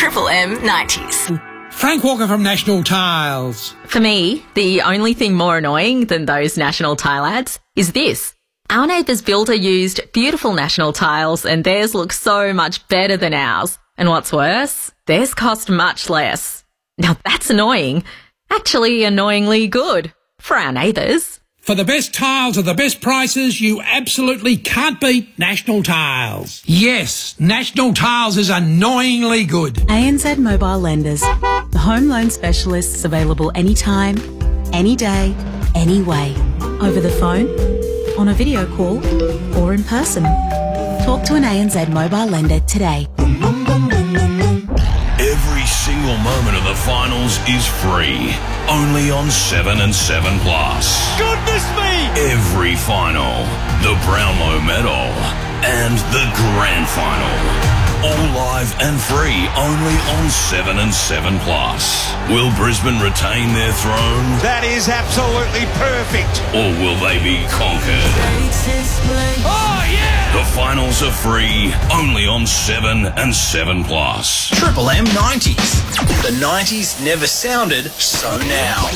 Triple M 90s. Frank Walker from National Tiles. For me, the only thing more annoying than those National Tile ads is this. Our neighbour's builder used beautiful National Tiles and theirs looks so much better than ours. And what's worse, theirs cost much less. Now that's annoying. Actually annoyingly good for our neighbours. For the best tiles at the best prices, you absolutely can't beat National Tiles. Yes, National Tiles is annoyingly good. ANZ Mobile Lenders, the home loan specialists available anytime, any day, any way. Over the phone, on a video call, or in person. Talk to an ANZ Mobile Lender today. Every single moment of the finals is free. Only on 7 and 7 Plus. Goodness me! Every final, the Brownlow Medal, and the Grand Final. All live and free only on 7 and 7 Plus. Will Brisbane retain their throne? That is absolutely perfect. Or will they be conquered? Oh, yeah! The finals are free only on 7 and 7 Plus. Triple M 90s. The 90s never sounded so now.